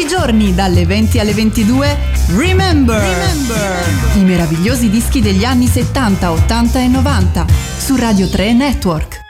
i giorni dalle 20 alle 22 Remember. I meravigliosi dischi degli anni 70, 80 e 90 su Radio 3 Network.